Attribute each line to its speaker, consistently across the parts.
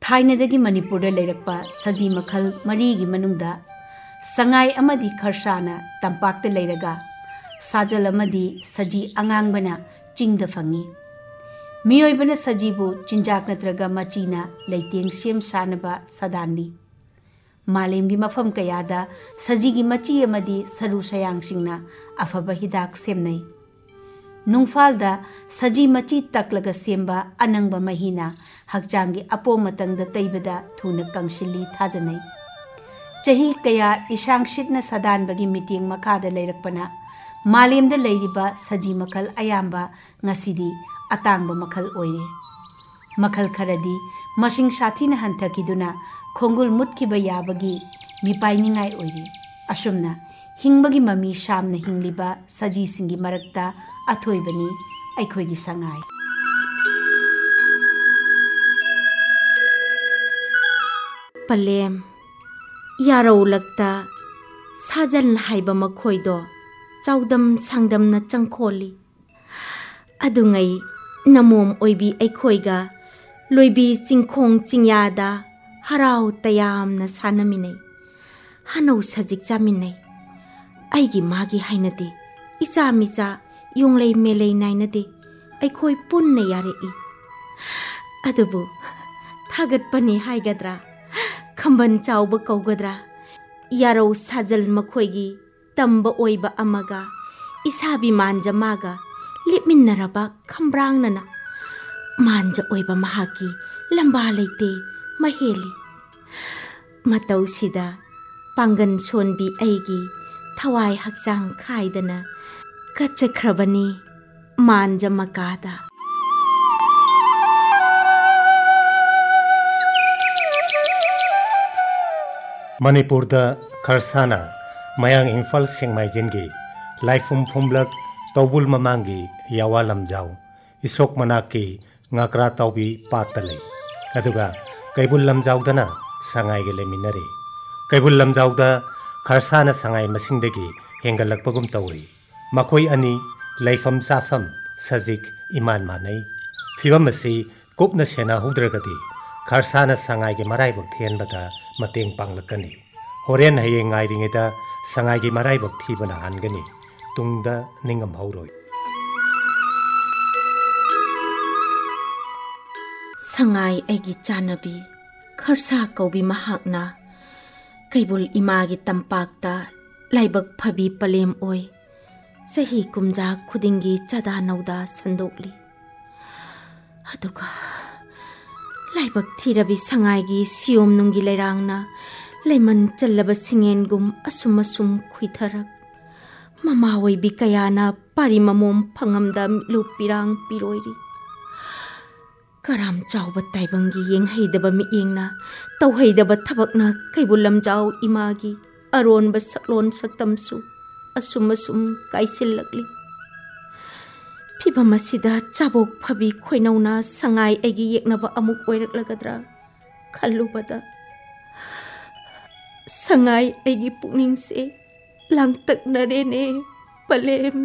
Speaker 1: थाइनदगी मणिपुर लेरक्पा सजी मखल मरीगी मनुंगदा संगाई अमदी खरसाना तंपाक्ता लेरगा साजल अमदी सजी अंगांगबना चिंगदा फंगी मियोइबना सजीबु चिंजाक नत्रगा मचीना लेतेंग सेम सानबा सदानली मालेमगी मफम कयादा सजीगी मची अमदी सरू सयांगसिंगना अफबा हिदाक सेमनै नुंगफालदा सजी मची तकलगा सेमबा अनंगबा महीना हकचांगी अपो मतंगदा तैबदा थुना कंगशिली थाजनै चही कया इशांगशिटना सदानबगी मीटिंग मखादा लेरकपना मालेमदा लेरिबा सजी मखल अयाम्बा ngasiदी अतांगबा मखल ओइरे मखल खरदी मसिंग साथीना हंथकिदुना खोंगुल मुटकिबा याबगी मिपाइनिंगाई ओइरे असुमना हिंगबगी ममी शामना हिंगलिबा सजी सिंगी मरक्ता अथोइबनी अखोइगी संगाई
Speaker 2: पलेम यारौलक्ता साजन हाइबा मखोइदो चाउदम सांगदमना चंखोली अदुंगै नमोम ओइबी अखोइगा लोइबी चिंखोंग चिंयादा हराव तयामना सानमिनै हनौ सजिक चामिनै आइगी मागी हाइनदे इचा मिचा योंगलै मेलै नाइनदे अखोइ पुन्ना यारेई अदुबु थागतपनी हाइगद्रा खंबन चाउब कौगद्रा यारौ साजल मखोइगी तंब ओइबा अमगा इसाबी मांजा मागा लिपमिन्नरबा खंब्रांगनना मांजा ओइबा महाकी लंबा लेते महेली मतौसिदा पांगन सोनबी आइगी थवाई हकचांग खाइदना कचख्रबनी मांजा मकादा
Speaker 3: मणिपुर खरसाना मयांग इंफाल सिंगमाइजिनगी लाइफुम फुमलक तौबुल ममांगी यावा लमजाव इसोक मनाकी ngakra taubi patale aduga kaibul lamjawdana sangai ge leminare kaibul lamjawda kharsana sangai masingdagi hengalakpagum tawri makoi ani laifam chafam sajik iman manai phibam asi kupna sena hudragadi kharsana sangai ge marai bak thienbada mateng panglakani horen haye ngai ringeda sangai ge marai bak thibana hangani tungda ningam hauroi
Speaker 2: Sangai एगी चानबी खरसा कौबी महाकना Keibul Imangi तंपाकता लाइबक फबी पलेम ओय सही कुमजा खुदिंगी चदा Nauda संदोकली अदुगा लाइबक थीरबी संगाईगी Siyom नुंगी लेरांगना lemon चल्लब सिंगेनगुम assume assume खुइथरक ममावई B कयाना पारी ममोम फंगमदा लुपिरांग पिरोइरी कराम चाउब ताइबंगी Young हैदब मियेंगना तौहैदब थबकना Keibul लमजाव Imangi अरोनब सकलोन सकतमसु assume assume काइसिलकली फिबम असिदा चाबोक फबी खोइनौना Sangai एगी येकनब अमुक ओइरकलगद्रा खल्लुबदा संगाई एगी पुनिंग से लांगतकनरेने पलेम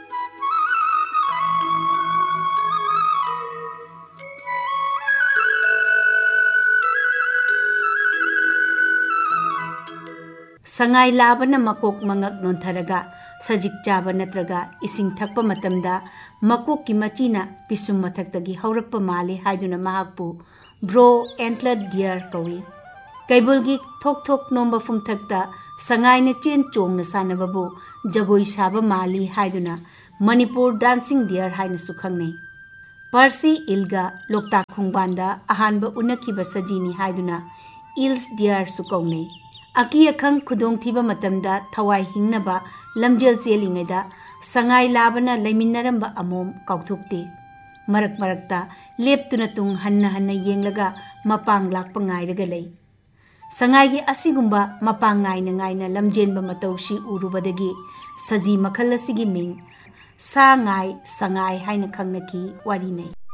Speaker 1: संगाई लाबना मकोक मंगक नोंथरगा सजिक चाबा नत्रगा इसिंग थक्पा मतमदा मकोक की मचीना पिसुम मथक्तगी हौरक्पा माले हाइदुना महाकपु bro antler dear कौई कैबुलगी थोक थोक नोंबा फुमथक्ता संगाईने चेन चोंगना सानबबु जगोई साबा माली हाइदुना मणिपुर डांसिंग डियर हाइना सुखंगनै पर्सी इल्गा लोकता खुंगबांदा अहानबा उनखिबा सजीनी हाइदुना इल्स डियर सुकौनै अकी अखंग खुदोंग थीबा मतमदा थवाई हिंगनबा लमजेल चेलिंगैदा संगाई लाबना लेमिन्नरंबा अमोम काउथोक्ते मरक मरकता लेप्तुना तुंग हन्ना हन्ना येंगलगा मपांग Lakpa ngairaga lei संगाईगी असिगुंबा मपांग ngaina ngaina लमजेनबा मतौसी उरुबदगी सजी मखल असिगी मिंग सा ngai sangai haina khangnaki wari nei